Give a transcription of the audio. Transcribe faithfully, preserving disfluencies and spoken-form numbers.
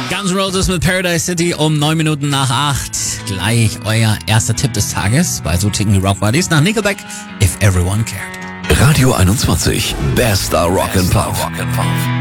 Guns N' Roses mit Paradise City um neun Minuten nach acht. Gleich euer erster Tipp des Tages bei So ticken die Rock Buddies nach Nickelback, If Everyone Cared. Radio einundzwanzig, bester Rock and Pop.